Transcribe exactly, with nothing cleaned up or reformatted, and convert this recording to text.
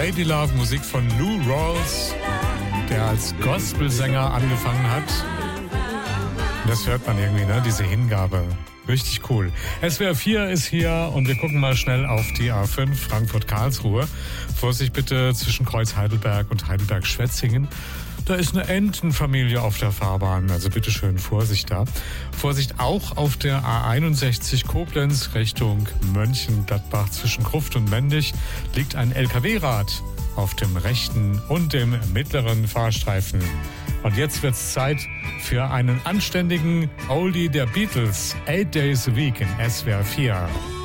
Lady Love, Musik von Lou Rawls, der als Gospelsänger angefangen hat. Das hört man irgendwie, ne? Diese Hingabe. Richtig cool. S W R vier ist hier und wir gucken mal schnell auf die A fünf Frankfurt-Karlsruhe. Vorsicht bitte zwischen Kreuz Heidelberg und Heidelberg-Schwetzingen. Da ist eine Entenfamilie auf der Fahrbahn, also bitte schön Vorsicht da. Vorsicht auch auf der A einundsechzig Koblenz Richtung Mönchengladbach zwischen Gruft und Mendig liegt ein L K W-Rad auf dem rechten und dem mittleren Fahrstreifen. Und jetzt wird's Zeit für einen anständigen Oldie der Beatles, Eight Days a Week in S W R vier.